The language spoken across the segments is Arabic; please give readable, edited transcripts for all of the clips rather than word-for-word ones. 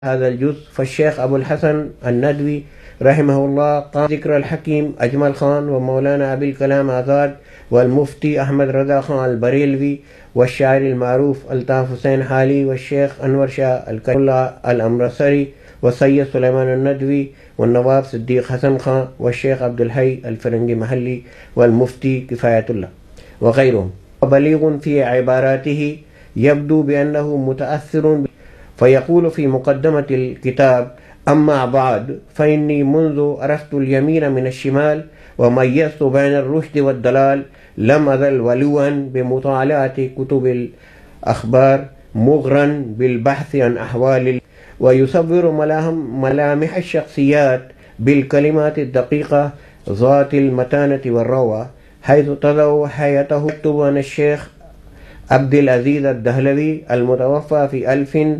هذا الجزء فالشيخ أبو الحسن الندوي رحمه الله قام ذكر الحكيم أجمل خان ومولانا أبي الكلام آزاد والمفتي أحمد رضا خان البريلوي والشاعر المعروف ألطاف حسين حالي والشيخ أنور شاه الكريم الأمرسري والسيد سليمان الندوي والنواب صديق حسن خان والشيخ عبد الحي الفرنجي محلي والمفتي كفاية الله وغيرهم. بليغ في عباراته يبدو بأنه متأثر، فيقول في مقدمة الكتاب: أما بعد فإني منذ عرفت اليمين من الشمال وميزت بين الرشد والضلال لم أزل ولوا بمطالعة كتب الأخبار مغرا بالبحث عن أحوال ويصور ملامح الشخصيات بالكلمات الدقيقة ذات المتانة والروعة، حيث تضع حياته يكتب عن الشيخ عبد العزيز الدهلوي المتوفى في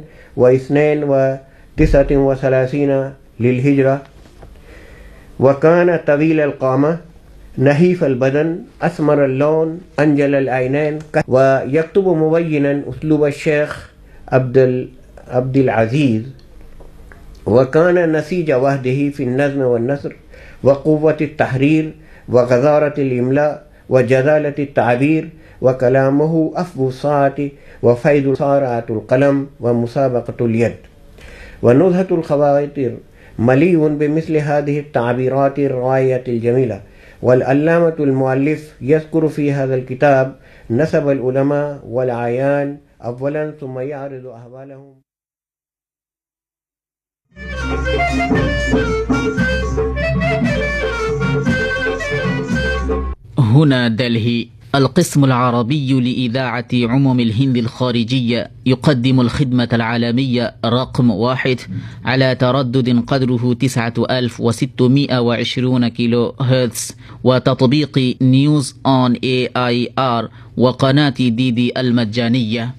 1239 للهجرة، وكان طويل القامة نحيف البدن أسمر اللون أنجل العينين، ويكتب مبينا أسلوب الشيخ عبد العزيز، وكان نسيج وحده في النظم والنثر وقوة التحرير وغزارة الإملاء وجزالة التعبير، وكلامه أفضل الساعة وفيض صارعة القلم ومسابقة اليد، ونزهة الخواطر مليء بمثل هذه التعبيرات الراية الجميلة. والعلامة المؤلف يذكر في هذا الكتاب نسب العلماء والأعيان أولا ثم يعرض أحوالهم. هنا دلهي، القسم العربي لإذاعة عموم الهند الخارجية يقدم الخدمة العالمية رقم 1 على تردد قدره 9620 كيلو هرتز، وتطبيق نيوز أون AIR وقناة DD المجانية.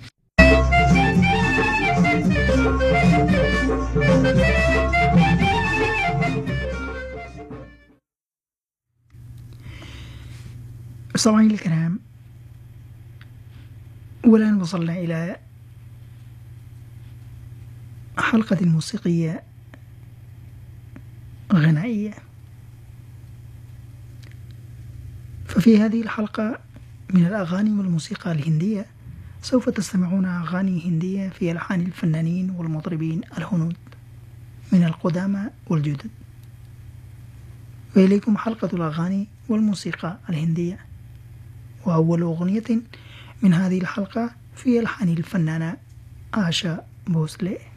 مستمعين الكرام، والآن وصلنا إلى حلقة موسيقية غنائية. ففي هذه الحلقة من الأغاني والموسيقى الهندية سوف تستمعون أغاني هندية في ألحان الفنانين والمطربين الهنود من القدامى والجدد. وإليكم حلقة الأغاني والموسيقى الهندية، وأول أغنية من هذه الحلقة في ألحان الفنانة آشا بوسلي.